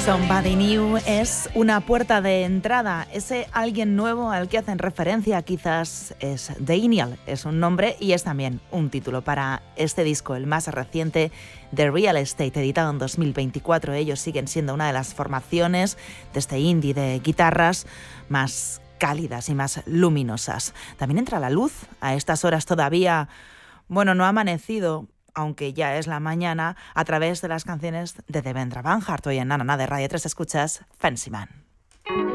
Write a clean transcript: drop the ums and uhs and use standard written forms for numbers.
Somebody New es una puerta de entrada. Ese alguien nuevo al que hacen referencia quizás es Daniel. Es un nombre y es también un título para este disco, el más reciente de Real Estate, editado en 2024. Ellos siguen siendo una de las formaciones de este indie de guitarras más cálidas y más luminosas. También entra la luz a estas horas todavía. Bueno, no ha amanecido, aunque ya es la mañana, a través de las canciones de Devendra Banhart. Hoy en Nana de Radio 3 escuchas Fancy Man.